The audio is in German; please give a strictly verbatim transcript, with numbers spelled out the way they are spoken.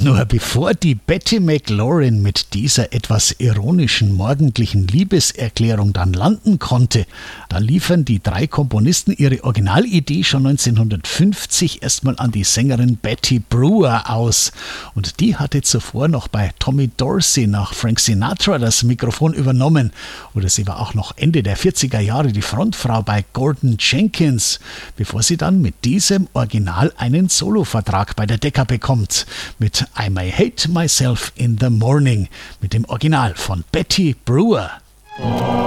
Nur bevor die Betty McLaurin mit dieser etwas ironischen morgendlichen Liebeserklärung dann landen konnte, da liefern die drei Komponisten ihre Originalidee schon neunzehnhundertfünfzig erstmal an die Sängerin Betty Brewer aus. Und die hatte zuvor noch bei Tommy Dorsey nach Frank Sinatra das Mikrofon übernommen. Oder sie war auch noch Ende der vierziger Jahre die Frontfrau bei Gordon Jenkins, bevor sie dann mit diesem Original einen Solovertrag bei der Decca bekommt. Mit I May Hate Myself in the Morning, mit dem Original von Betty Brewer.